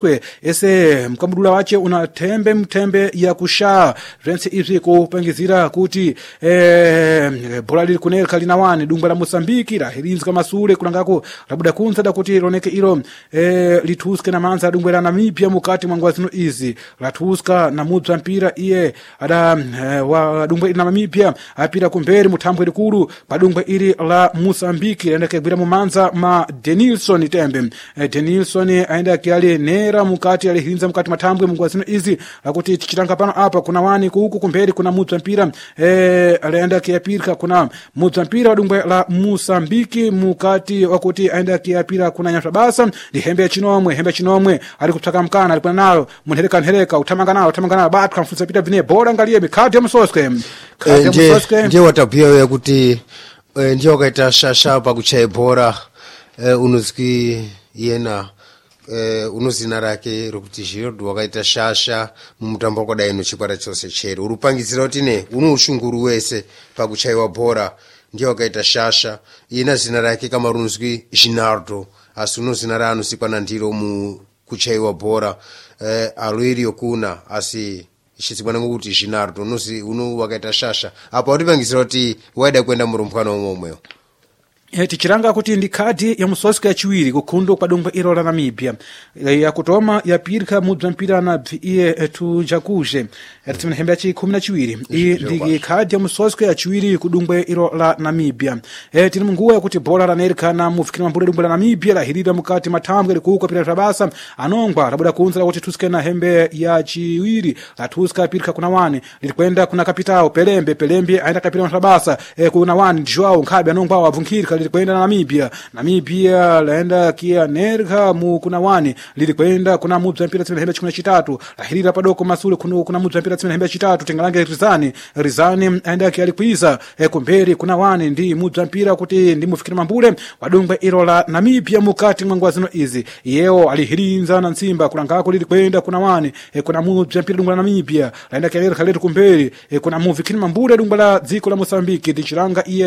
Moscow ese mkambudula wache una mtembe ya kusha rense izi kupangizira kuti bola lili kunelka linawani dumba la Mosambiki la hirinzi kama sule kulangako labuda kunza da kuti roneke ilo lituske na manza dumba la Namibia mukati mwangwazino izi latuska na mudza mpira iye ada wa dumba ila Namibia apira kumberi mutambwe likulu pa dumba ili la Mosambiki endeke bila mumanza ma Denilson tembe Denilson aenda kiali nera mukati alihirinza mukati matambwe mwangwazino izi lakuti tichitanga pano hapa kuna wani kuhuku kumberi kuna mudza mpira alienda kiapirika kuna mudza mpira wa dumba la Mosambiki mukati wakuti aenda kiapira kuna Nyatabasa ni hembe chinomwe alikutaka mkana alikuwa nalo nhereka utamanga nalo batu kamfuza pita vine bora ngalie mikati ya Msoske nje watapia ya kuti nje wakaita shasha pa kuchaye bora unuziki yena unuzina rake rokutishiro wakaita shasha mumutambo kwa dainu chikwata chose chero urupangizira kuti ne ushunguru wese pa kuchayiwa bora nje wakaita shasha yena zina rake kama runuziki Ginardo asuno zina ranu sikwana ndiro mu kuchayiwa bora alwiri yokuna asi ishizibwana ngokuti Ginardo nusi wakaita shasha apo uripangizira kuti waida kwenda murumpano omweyo tichiranga kuti ndi kadi ya Msoske ya chiwiri kukhundu kwa dumba ilo la Namibia ya kutoma ya pirika mudza mpira na iye tujakuje yatimena hembe chi 12 iyi ndi kadi ya Msoske ya chiwiri kudumba ilo la Namibia tini munguwa kuti bola la Nerika na mufikira mbule dumba la Namibia la hirida mukati matambwe likuko pira tabasa anongwa labuda kunzira kuti tuske na hembe ya chiwiri la tuska pirika kuna wani lilikwenda kuna kapitao pelembe aenda kapitao tabasa kuna wani Joao Nkabi anongwa wavunkirika lilikwenda na Namibia laenda kia Nerika kuna wani lilikwenda kuna mudza mpira tsina hembe 13 lahirira padoko masule kuna mudza mpira tsina hembe 3 tengalange Rizani aenda kia alikwiza kumberi kuna wani ndi mudza mpira kuti ndi mufikira mambule wadumba ilo la Namibia mukati mwangwazino izi yeo alihirinza na Nsimba kulangako lilikwenda kuna wani kuna mudza mpira dumba la Namibia laenda kia Nerika letu kumberi kuna mufikira mambule dumba la dziko la Mosambiki dichiranga iye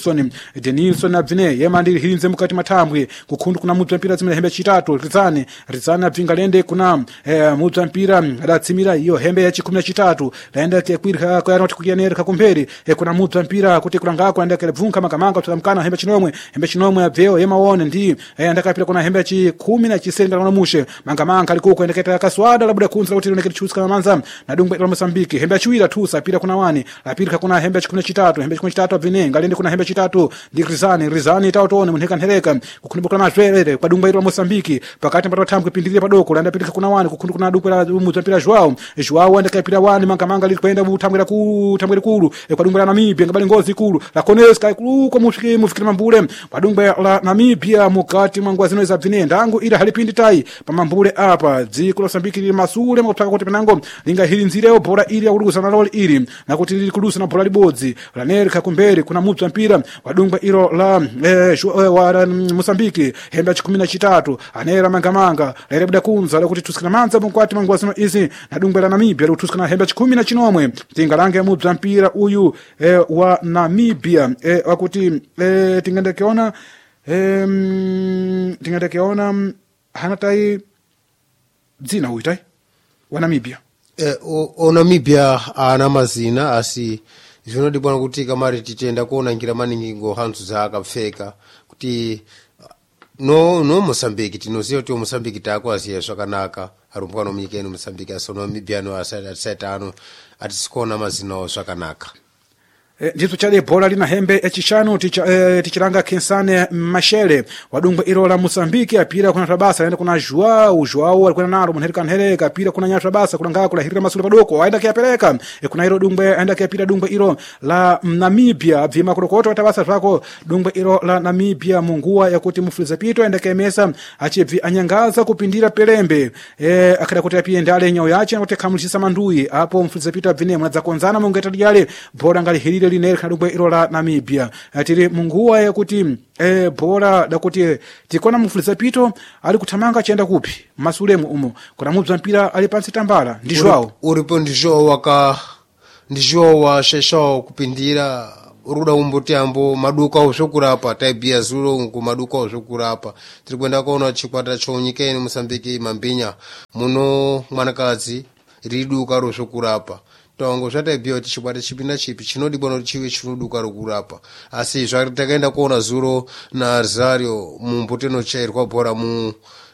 Denilson abvine yema ndiri hirinze mukati matambwe kukhundu kuna mudza mpira zimene hembe 3 Rizani abvinga lende kuna mudza mpira adatsimira iyo hembe ya 13 laenda kwirika kwa yanoti kuyanera kumberi kuna mudza mpira kuti kulangako aenda kelebvunka makamanga tukamkana hembe chinomwe abveo yema wone ndi aenda kapira kuna hembe 10 kana mushe mangamanga aliko endeketa kaswada labuda kunza kuti loneketi chuska na manza na dumba la Mosambiki hembe chiwira tusa pira kuna wani lapira kuna hembe 13 abvine ngalende kuna hembe 3 ndi Rizani tautone munheka nhereka kukhunduka na zvere kwa dumba ilo Mosambiki pakati mpato tambwe pindire padoko landa pirika kuna wani kukhundu kuna dumba la mudza mpira Joao anda kapira wani mangamanga likwenda mutambwe kulu kwa dumba la Namibia ngabali ngozi kulu la Koneska kulu kwa mufikira mambule kwa dumba la Namibia mukati mwangwazino za bvine ndangu ila halipindi tai pa mambule apa dziko la Mosambiki li masule mutaka kuti penango linga hirinzireo bora ili ya kuruza na loli ili na kuti likuruza na bora libodzi la Nerika kumberi kuna mudza mpira kwa dumba ilo la wa Mosambiki hembe 13 anera mangamanga lerebda kunza lokuti tusikana manza mkwati mangwazino izi na dumba la Namibia lutusikana hembe 19 tingalange mudza mpira uyu wa Namibia wakuti tingendekeona hanatai dzina uitai wa Namibia o Namibia ana mazina asi zvinodi bwana kuti kamari titenda kuona ngira maningi ngo hanzu zakapfeka kuti no Mosambiki tinoziva kuti Mosambiki takwasiya zvakanaka arumbwana munyika ino Mosambiki asono Namibia no asatano atisikona mazina zvakanaka ndito chale bola lina hembe echishanu tichiranga Kensane Mashele wadumba ilo la Mosambiki apira kuna tabasa aenda kuna Joao alikuwa nalo munhereka apira kuna Nyatabasa kulanga kula hirira masule padoko aenda kiapeleka kuna ilo dumba aenda kiapira dumba ilo la Namibia abvima kurokoto tabasa zvako dumba ilo la Namibia mungua yakuti mufuliza pito aenda kemesa achibvi anyangaza kupindira pelembe akada kuti apie ndale nyao yache kuti kamulisisa mandui apo mufuliza pito abvine mwadza konzana mungeta yale bola ngali hirira linerika dumba ilo la Namibia atiri munguwa yakuti bola dakuti tikona mufuliza pito ali kutamanga chenda kupi masulemu umo kuna mudza mpira ali pansi tambala ndi Joao uripo ndi Joao wa shesho kupindira ruda umboti ambo maduka ozvokurapa taibhiya zuro ungu maduka ozvokurapa tiri kuenda kuona chikwata chonyika ine Mosambiki mambinya muno mwanakadzi riri duka rozvokurapa tongo zvataibhiya kuti chikwata chipi nachipi chinodibwa kuti chive chinoduka rokurapa asi zvatakaenda kuona zuro naRosario mumbuti inochairwa bhora mu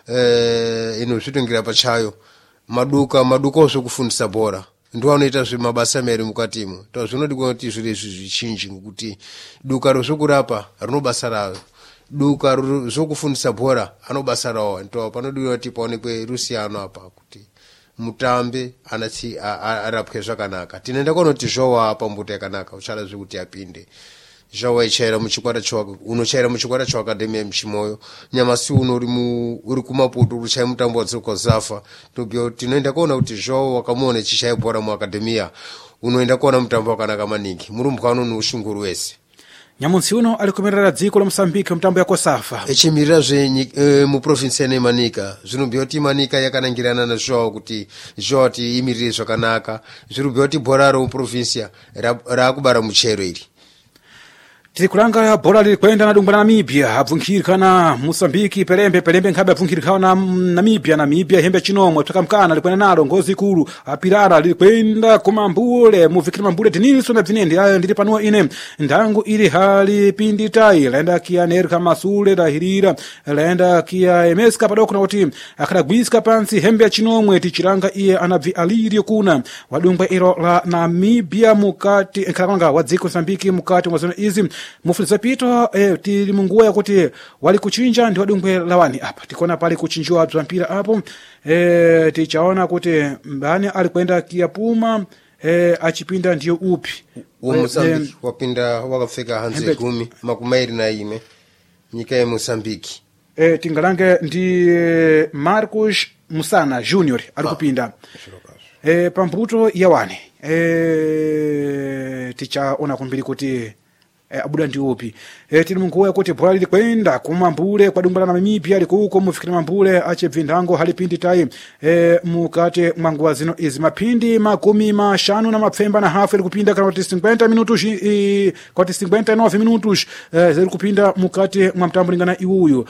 inozvitongira pachayo maduka ozvokufundisa bhora ndiwo anoita zvemabasa meri mukatimo zvinodigwa kuti zviri zvichinji ngekuti duka rozvokurapa rinobasa rayo duka rozvokufundisa bhora anobasa rawo ndo panodiwa kuti paonekwe rusiyano apa kuti mutambe arapwe zvakanaka tinoenda kuona kuti zvawa apa mbuto yakanaka uchada zvekuti apinde zvawa ichaira muchikwata chwako unochaira muchikwata cheakadhemi muchimoyo nyamasi uno uri kumaputo uruchaya mutambo wadzirikwa zafa tobhiya kuti tinoenda kuona kuti zvawa wakamuona chichaya bhora muakadhemiya unoenda kuona mutambo wakanaka maningi murumbwana unoshunguru wese nyamunsi uno ali kumirira dziko la Mosambiki mutambo ya Kosafa echimirira muprovinsi ya Manika zvinobhiya kuti Manika yakanangirana nazvawo kuti zvawo kuti imirire zvakanaka zviribhiya kuti bhora muprovinsi raakubara muchero iri tiri kulanga bhora liri kuenda na dumba la Namibia abvunkhirika na Mosambiki pelembe nkhabe abvunkhirika na Namibia hembe chinomwe twakamkana likwenda nalo ngozi ikulu apirara liri kwenda kumambule muvikira mambule tiniliso na bzinendi ndili pano ine ndangu ili hali pindi tai laenda kia nerka masule lahirira laenda kia emeska padoko na kuti akadagwiska pansi hembe chinomwe tichiranga iye anabvi alirio kuna wadumba ilo la Namibia mukati nkalanga wadziko Mosambiki mukati mwazona izi mufundisa pito tili munguwa yakuti wali kuchinja ndi wadungwe lawani apa tikona pali kuchinjiwa bza mpira apo tichaona kuti mbani ali kwenda kiyapuma achipinda ndiyo upi Mosambiki wapinda wakafika hanze 10 makumairi na ime nyika ya Mosambiki tingalange ndi Marcos Musana Junior ali kupinda pambuto yawani tichaona kumbiri kuti abuda ndi upi tili munguwa yakuti bhora lili kwenda kumambule kwa dumba la Namibia likuko mufikira mambule achebvindango halipindi tai mukati mwanguwa zino izi mapindi 50 na mapfemba na hafu likupinda kana kuti 50 minutos kuti 59 minutos zili kupinda mukati mwa mtambo lingana iuyu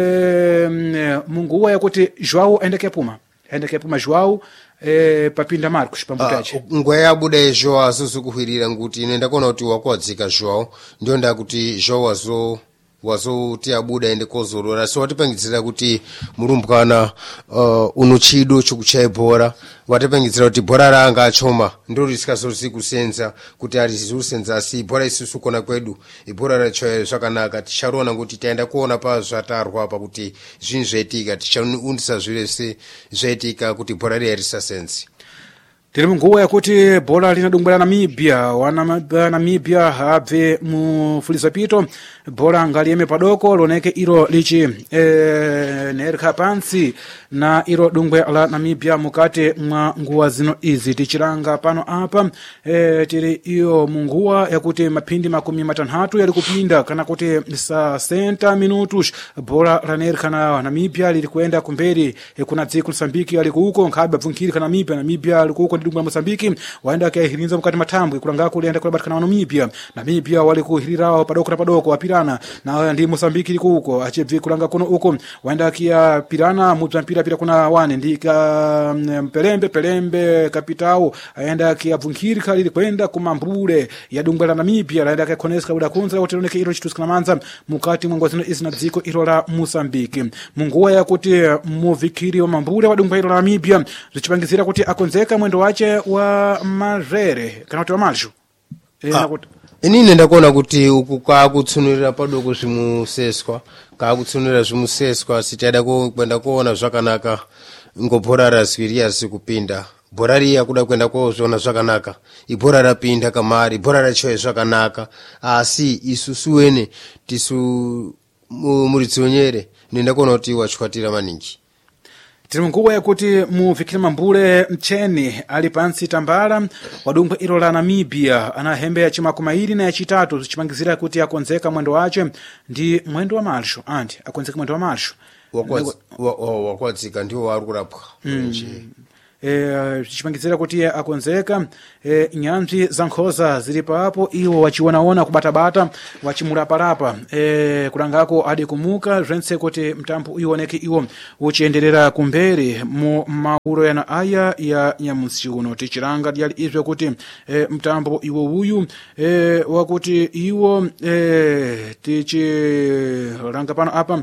munguwa yakuti Joao endeke puma Joao papinda Marcos pambutache ngwaya abuda Joao azokuhwirira nguti inoenda kuona kuti wakwadzika Joao ndio nda kuti Joao wazoti abuda ende kozorora so watipangizira kuti murumbwana unochido chokuchaya bhora watipangizira kuti bhora ranga achoma ndio risikazozi kusenza kuti arizirusenza asi bhora isusu kona kwedu ibhora racho zvakanaka ticharona kuti taenda kuona pa zvatarwa pa kuti zvinhu zvaitika tichaundisa zvirese zvaitika kuti bhora risasenzi tiri munguwa yakuti bhora linadungwa la Namibia Namibia habve mufuliza pito bhora ngaliyeme padoko loneke ilo lichi nerka pansi na ilo dungwe la Namibia mukati mwa nguwa zino izi tichiranga pano apa tiri iyo munguwa yakuti mapindi 60 yali kupinda kana kuti sa 60 minutos bhora la nerka na Namibia lili kuenda kumberi kuna dziko Mosambiki yali kuuko nkhabe abvunkhirika Namibia likuuko ndidungwa Mosambiki waenda kahirinza mukati matambwe kulanga kulienda kulabatikana na Namibia wali kuhirirawo padoko apirana na ndi Mosambiki likuuko achebvi kulanga kuno uko waenda kia pirana mupira kuna wane ndika pelembe kapitao aenda kia bvunkhirika lili kwenda kumambule ya dungwe la Namibia laenda kakoneska uda kunza utiloneke ilo chitusikana manza mukati mwa zino izina dziko ilo la Mosambiki munguwa yakuti muvikiri wa mambule wa dungwe ilo la Namibia zichipangizira kuti akonzeka mwendo wache wa marere kana kuti wa malju inine ndakuona kuti uku kakutsunurira padoko zvimuseswa sitaida kwenda kuona zvakanaka ngobhora razwiriya zikupinda bhora riya kuda kwenda kozviona zvakanaka ibhora rapinda kamari bhora rachoya zvakanaka asi isusu wene tisu muridzionyere nenda kuona kuti wachwatira maningi tiri munguwa yakuti muvikira mambule mcheni ali pansi tambala wadungwe ilo la Namibia anahembe ya chimakumairi na ya chitatu zichimangizira kuti akonzeka mwendo wache ndi mwendo wa marsho akonzeka mwendo wa marsho wakwadzika ndio wari kurapwa zichipangizira kuti akonzeka nyanzvi za nkhoza zili papo iwo wachionaona kubatabata wachimulapalapa kulangako adi kumuka zvense kuti mtambo ioneke iwo uchienderera kumbere mu maulo yana aya ya nyamusi uno tichilanga dyali izwe kuti mtambo iwo uyu wakuti iwo tichilanga pano apa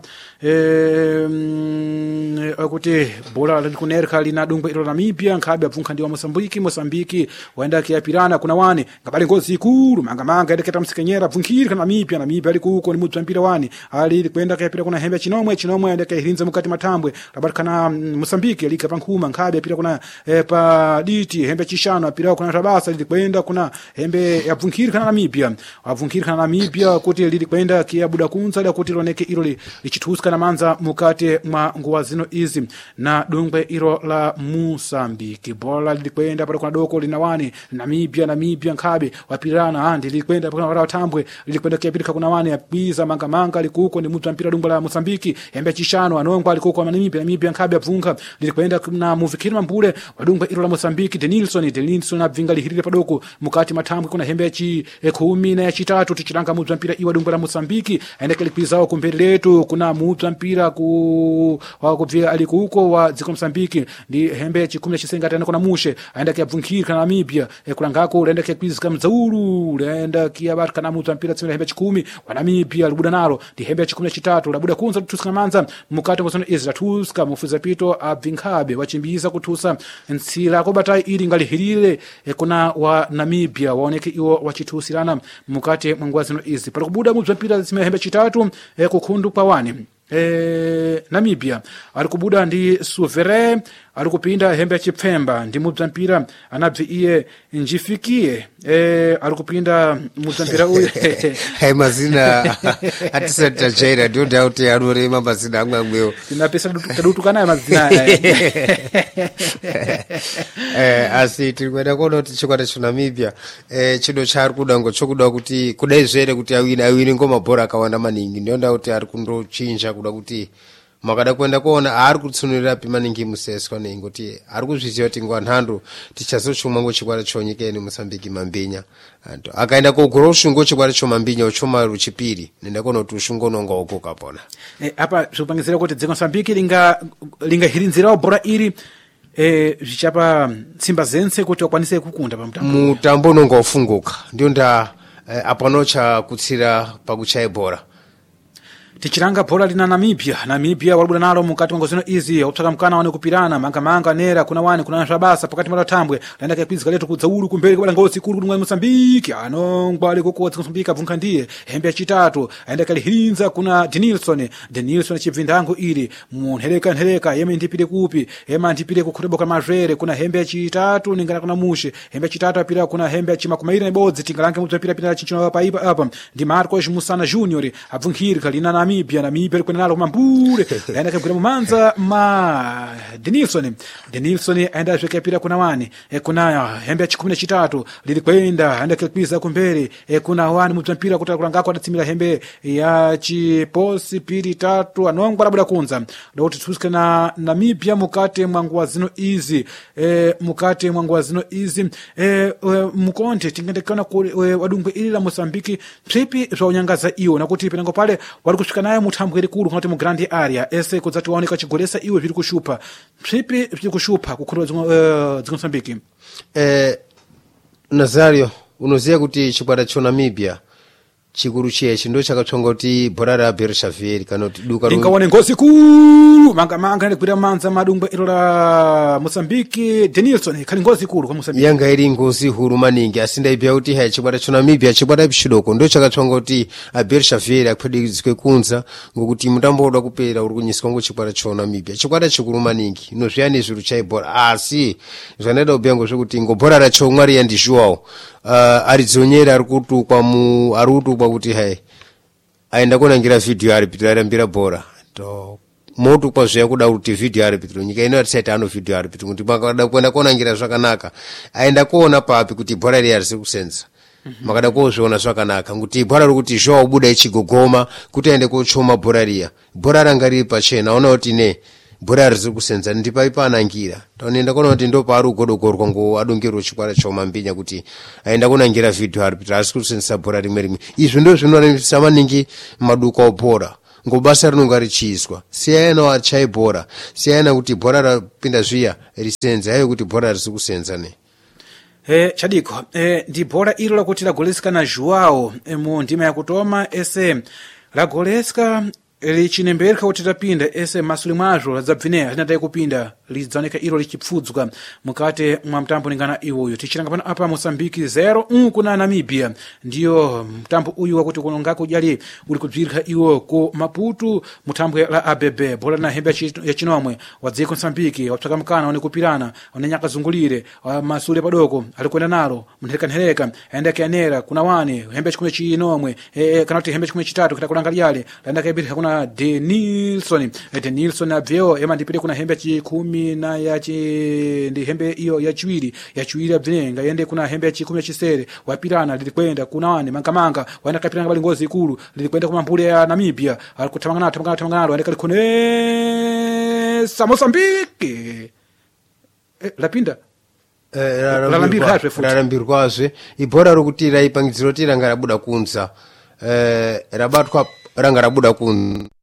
akuti bola likunerka lina dungwe ilo Namibia nkhabe abvunkha ndi wa Mosambiki waenda kiyapirana kuna wane ngabali ngozi ikulu manga edeketa msikenyera abvunkhirika Namibia ali kuko ni mudzi mpira wani ali kwenda kiyapira kuna hembe chinomwe aenda kahirinza mukati matambwe labatikana Mosambiki alika pankhuma nkhabe apira kuna pa diti hembe chishano apira kuna rabasa lili kwenda kuna hembe abvunkhirika Namibia kuti lili kwenda kiyabuda kunza la kuti loneke ilo lichituska na manza mukati mwa nguwa zino izi na dungwe ilo la Mosambiki bola lilikwenda pale kuna doko linawani Namibia nkhabe wapirana andi lilikwenda pale kuna watambwe lilikwenda kiyapirika kuna wani apiza manga likuko ni mtu mpira dungwe la Mosambiki hembe chishano anongwa likuko Namibia nkhabe abvunka lilikwenda kuna muvikira mbule wadungwe ilo la Mosambiki Denilson abvinga lihirire padoko mukati matambwe kuna hembe chi 10 na ya chitatu tichilanga mtu mpira iwa dungwe la Mosambiki aendeke likwizao kumbere letu kuna mtu mpira wakubvira alikuko wa dziko Mosambiki ndi hembe chi 10 chisenga tena kuna mushe aenda kiyabvunkira Namibia kulangako aenda kikwizika mzaulu aenda kiyabatika na mtu mpira tsime hembe chi 10 wa Namibia libuda nalo ndi hembe chi 13 labuda kunza tuska manza mukati ngosono Israel tuska mufuza pito abvinkhabe wachimbiza kutusa nsila kobatai ili ngalihirire kuna wa Namibia waoneke iwo wachitusirana mukati mwangwazino izi pala kubuda mudzi mpira tsime hembe chitatu kukhundu kwa wani Namibia alikubuda ndi Souverain alikupinda hembe chipfemba ndi mudzi mpira anabvi iye njifikie alikupinda mudzi mpira uyu hai mazina atisata jaira ndio dauti arurema mazina amwewo tinapesa tadutukana mazina asi tirikwenda kuona kuti chikwata cha Namibia chido chari kuda chokuda kuti kudai zvere kuti awine ngoma bhora akawanda maningi ndio ndauti ari kundochinja kuda kuti makada kwenda kuona ari kutsunurira pimaningi museswa nengoti ari kuzviziva kuti ngwa nhando tichazochumwa ngochikwata chonyikeni Mosambiki mambinya anto akaenda kogora ushungo chikwata chomambinya uchoma ruchipiri nenda kuona kuti ushungo nonga uko kapona apa zvopangizira kuti dziko Mosambiki linga hirinzirawo bhora iri zvichapa simba zense kuti wakwanise kukunda mutambo nonga ufunguka ndio nda apanocha kutsira pakuchaya bhora tichilanga bhora lina Namibia walibuda nalo mukati mwangozino izi utsaka mkana wane kupirana manga nera kuna wani kuna nshwabasa pakati mala tambwe laenda kayapizika letu kudzaulu kumberi kubala ngozi kulu kuti mwa Mosambiki anongwa alikoko dziko Mosambiki abvunka ndiye hembe yachitatu aenda kalihirinza kuna Denilson chibvindango ili munhereka yeme ndipire kupi yema ndipire kukhureboka mazvere kuna hembe yachitatu ningana kuna mushe hembe yachitatu apira kuna hembe yachimakumairi nebodzi tingalange mudzi apira chinchino paipa apa ndi Marcos Musana Junior abvunkirika lina Namibia likwenda nalo kumambure aenda kagwira mumanza ma Denilson aenda zvekapira kuna wani kuna hembe ya 13 lilikwenda aenda kekwiza kumbere kuna wani mudzi mpira kuti kulangako adatsimira hembe ya chiposi piri tatu anongwa labuda kunza ndoti tuske na Namibia mukati mwanguwa zino izi mukonte tingendekana wadungwe ili la Mosambiki tripi zvaunyangaza iwo nakuti penango pale wali kusvika naye muthambwe likulu kunoti mu grand area ese kudzati waoneka chigolesa iwe zviri kushupa tripi zviri kushupa kukhulwa dziko Mosambiki Nazario unoziya kuti chikwata cha Namibia chikuru chechi ndo chakatsonga kuti bhora ra Bershaveri kana kuti duka ingaone ngozi kulu manga ndikuira manza madungwe ilo la Mosambiki Denilson khali ngozi kulu kwa Mosambiki yanga iri ngozi huru maningi asindaibya kuti hai chikwata cha Namibia chikwata pishidoko ndo chakatsonga kuti Bershaveri aphedizwe kunza ngokuti mutambo woda kupera uri kunyiswa ngo chikwata cha Namibia chikwata chikuru maningi no zviyani zviro cha bhora asi zvanada ubyango zvekuti ngobhora ra chomwari yandishuwawo aridzonyera arikutukwa kuti hai aenda kunangira video arbitre arambira bhora to moto kwa zve kuda kuti video arbitre nyika ino atseta ano video arbitre kuti makada kwenda kunangira zvakanaka aenda kuona papi kuti bhora ri arisi kusenza makada kozviona zvakanaka kuti bhora rokuti zvawa buda ichigogoma kuti aende kochoma bhora riya bhora ranga riri pachena ona kuti ne bhora rizi kusenzani ndipai panangira taonenda kona kuti ndo paari kugodokorwa ngo adongerwa chikwara chaumambinya kuti aenda kunangira video arbitra asi kusenzesa bhora rimwe izvi ndo zvinorevisa maningi maduka obhora ngobasa rinonga richiiswa siyana wachai bhora siyana kuti bhora rapinda zviya risenza hayo kuti bhora risi kusenzane chadiko ndi bhora ilo lakuti lagolesekana João mu ndima yakutoma ese lagoleska lichinembereka kuti tapinda ese masuli mwazo ladzabvine linatayi kupinda lidzaoneka ilo lichipfudzwa mukati mwa mtambo lingana iwoyo tichilanga pano apa Mosambiki 0 kuna Namibia ndiyo mtambo uyu wakuti kunongako ujali uli kubzirika iwo ku Maputo mutambwe la ABB bhola na hembe ya chinomwe wadziko Mosambiki wapsaka mkana one kupirana one nyaka zungulire masule padoko alikwenda nalo mnhereka aenda kianera kuna wani hembe chikune chinomwe kana kuti hembe chikune chitatu kita kulangaliyale landa kaibirika kuna Denilson abveo ema ndipite kuna hembe chikumi na ndi hembe iyo ya chiwiri abzinenga yende kuna hembe chikumi chisere wapirana lilikwenda kuna wani mangamanga waenda kapirana bali ngozi ikulu lilikwenda kuma mpule ya Namibia alikutamangana waenda kalikone Mosambiki lapinda lalambirwazve ibhora rokuti raipangiziro kuti ranga rabuda kunza rabatwa ranga rabuda kunza